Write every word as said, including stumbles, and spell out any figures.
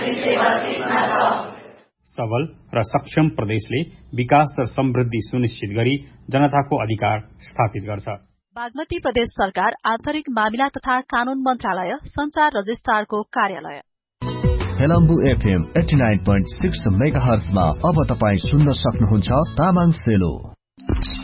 सबल र सक्षम प्रदेशले विकास र समृद्धि सुनिश्चित गरी जनताको अधिकार स्थापित गर्छ। बागमती प्रदेश सरकार आन्तरिक मामिला तथा कानून मन्त्रालय संचार रजिस्ट्रारको कार्यालय। हेलम्बु एफएम नब्बे नौ दशमलव छह मेगाहर्ज मा अब तपाई सुन्न सक्नुहुन्छ तामाङ सेलो।